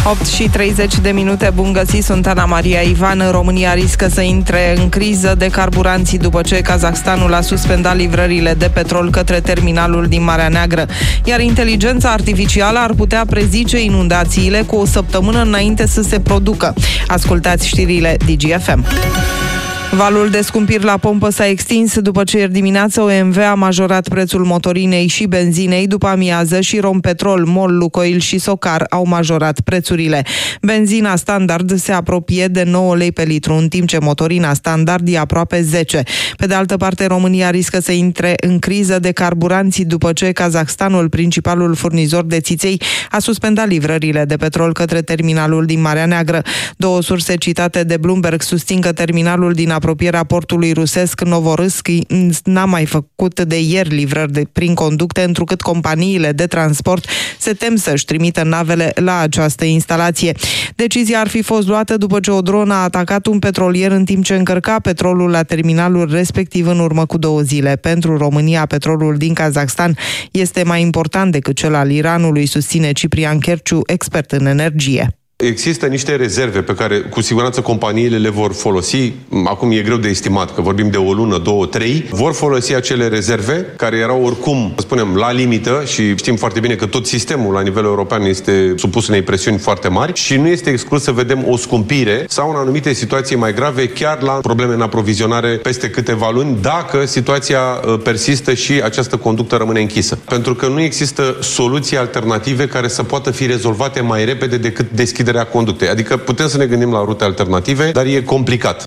8:30, bun găsit, sunt Ana Maria Ivan. România riscă să intre în criză de carburanții după ce Kazahstanul a suspendat livrările de petrol către terminalul din Marea Neagră. Iar inteligența artificială ar putea prezice inundațiile cu o săptămână înainte să se producă. Ascultați știrile DGFM. Valul de scumpiri la pompă s-a extins după ce ieri dimineață OMV a majorat prețul motorinei și benzinei, după amiază și Rompetrol, MOL, Lucoil și Socar au majorat prețurile. Benzina standard se apropie de 9 lei pe litru, în timp ce motorina standard e aproape 10. Pe de altă parte, România riscă să intre în criză de carburanții după ce Kazahstanul, principalul furnizor de țiței, a suspendat livrările de petrol către terminalul din Marea Neagră. Două surse citate de Bloomberg susțin că terminalul din apropierea portului rusesc Novorâsk n-a mai făcut de ieri livrări prin conducte, întrucât companiile de transport se tem să-și trimită navele la această instalație. Decizia ar fi fost luată după ce o dronă a atacat un petrolier în timp ce încărca petrolul la terminalul respectiv în urmă cu 2 zile. Pentru România, petrolul din Kazahstan este mai important decât cel al Iranului, susține Ciprian Cherciu, expert în energie. Există niște rezerve pe care cu siguranță companiile le vor folosi. Acum e greu de estimat, că vorbim de o lună, 2, 3. Vor folosi acele rezerve care erau oricum, să spunem, la limită și știm foarte bine că tot sistemul la nivel european este supus unei presiuni foarte mari și nu este exclus să vedem o scumpire sau în anumite situații mai grave, chiar la probleme în aprovizionare peste câteva luni, dacă situația persistă și această conductă rămâne închisă. Pentru că nu există soluții alternative care să poată fi rezolvate mai repede decât deschiderea conductei. Adică putem să ne gândim la rute alternative, dar e complicat.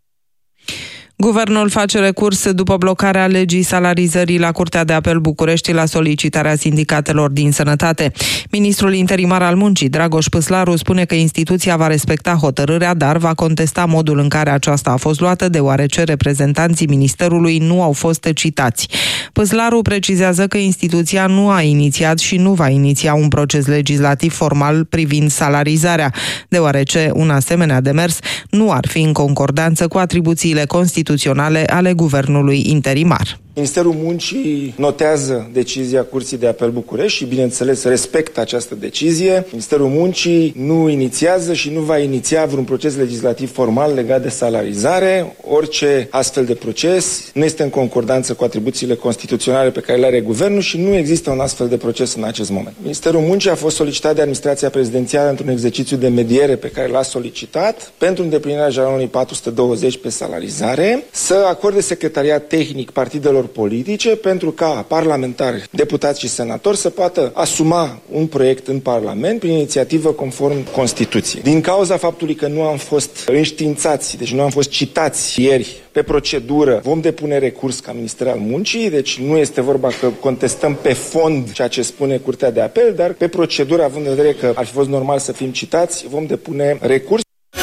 Guvernul face recurs după blocarea legii salarizării la Curtea de Apel București la solicitarea sindicatelor din sănătate. Ministrul interimar al muncii, Dragoș Păslaru, spune că instituția va respecta hotărârea, dar va contesta modul în care aceasta a fost luată, deoarece reprezentanții ministerului nu au fost citați. Păslaru precizează că instituția nu a inițiat și nu va iniția un proces legislativ formal privind salarizarea, deoarece un asemenea demers nu ar fi în concordanță cu atribuțiile constituționale ale guvernului interimar. Ministerul Muncii notează decizia Curții de Apel București și, bineînțeles, respectă această decizie. Ministerul Muncii nu inițiază și nu va iniția vreun proces legislativ formal legat de salarizare. Orice astfel de proces nu este în concordanță cu atribuțiile constituționale pe care le are guvernul și nu există un astfel de proces în acest moment. Ministerul Muncii a fost solicitat de administrația prezidențială într-un exercițiu de mediere pe care l-a solicitat pentru îndeplinirea jalonului 420 pe salarizare, să acorde secretariat tehnic partidelor politice pentru ca parlamentari, deputați și senatori să poată asuma un proiect în Parlament prin inițiativă conform Constituției. Din cauza faptului că nu am fost înștiințați, deci nu am fost citați ieri pe procedură, vom depune recurs ca Minister al Muncii, deci nu este vorba că contestăm pe fond ceea ce spune Curtea de Apel, dar pe procedură, având în vedere că ar fi fost normal să fim citați, vom depune recurs.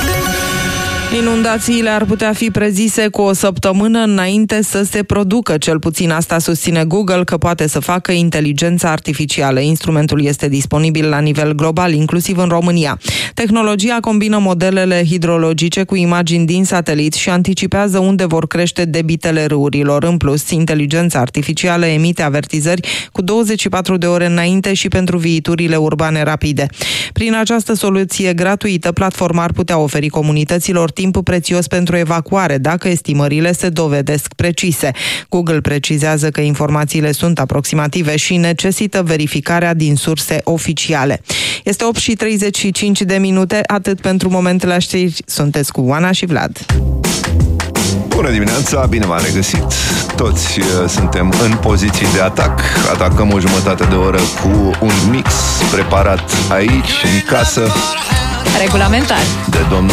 Inundațiile ar putea fi prezise cu o săptămână înainte să se producă, cel puțin asta susține Google că poate să facă inteligența artificială. Instrumentul este disponibil la nivel global, inclusiv în România. Tehnologia combină modelele hidrologice cu imagini din satelit și anticipează unde vor crește debitele râurilor. În plus, inteligența artificială emite avertizări cu 24 de ore înainte și pentru viiturile urbane rapide. Prin această soluție gratuită, platforma ar putea oferi comunităților timp prețios pentru evacuare, dacă estimările se dovedesc precise. Google precizează că informațiile sunt aproximative și necesită verificarea din surse oficiale. Este 8:35, atât pentru moment la știri. Sunteți cu Oana și Vlad. Bună dimineața, bine v-am regăsit. Toți suntem în poziții de atac. Atacăm o jumătate de oră cu un mix preparat aici, în casă, regulamentar, de domnul